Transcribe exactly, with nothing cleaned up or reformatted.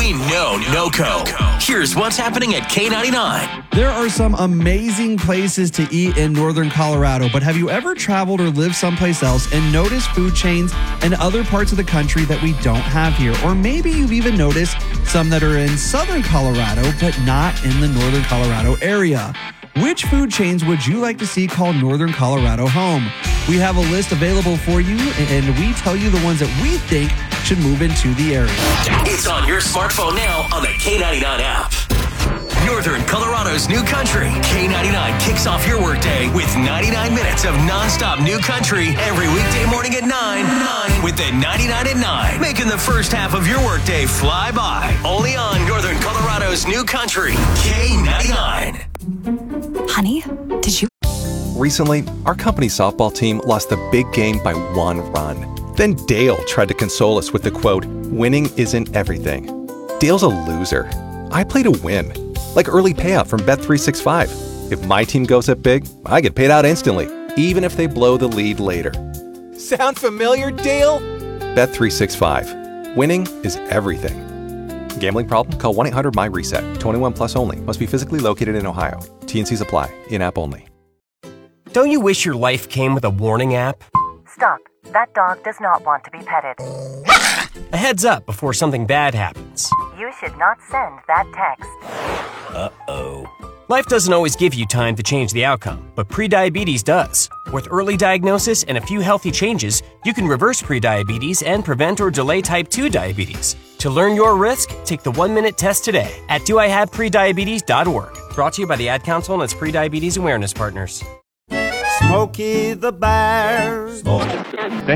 We know NOCO. Here's what's happening at K ninety-nine. There are some amazing places to eat in northern Colorado, but have you ever traveled or lived someplace else and noticed food chains in other parts of the country that we don't have here? Or maybe you've even noticed some that are in southern Colorado, but not in the northern Colorado area. Which food chains would you like to see call Northern Colorado home? We have a list available for you, and we tell you the ones that we think should move into the area. It's on your smartphone now on the K ninety-nine app. Northern Colorado's new country. K ninety-nine kicks off your workday with ninety-nine minutes of nonstop new country every weekday morning at nine. nine with the ninety-nine at nine, making the first half of your workday fly by. Only on Northern Colorado's new country, K ninety-nine. Honey, did you? Recently, our company's softball team lost the big game by one run. Then Dale tried to console us with the quote, "Winning isn't everything." Dale's a loser. I play to win. Like early payout from Bet three sixty-five. If my team goes up big, I get paid out instantly, even if they blow the lead later. Sound familiar, Dale? Bet three sixty-five. Winning is everything. Gambling problem? Call one eight hundred M Y reset. twenty-one plus only. Must be physically located in Ohio. T N Cs apply. In-app only. Don't you wish your life came with a warning app? Stop. That dog does not want to be petted. A heads up before something bad happens. You should not send that text. Uh-oh. Life doesn't always give you time to change the outcome, but prediabetes does. With early diagnosis and a few healthy changes, you can reverse prediabetes and prevent or delay type two diabetes. To learn your risk, take the one-minute test today at do I have prediabetes dot org. Brought to you by the Ad Council and its prediabetes awareness partners. Smokey the Bear.